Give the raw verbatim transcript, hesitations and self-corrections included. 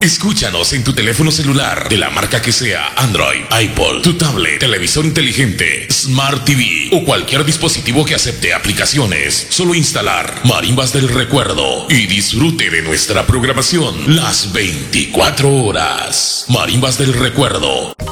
Escúchanos en tu teléfono celular, de la marca que sea, Android, iPod, tu tablet, televisor inteligente, Smart T V o cualquier dispositivo que acepte aplicaciones. Solo instalar Marimbas del Recuerdo y disfrute de nuestra programación las veinticuatro horas. Marimbas del Recuerdo.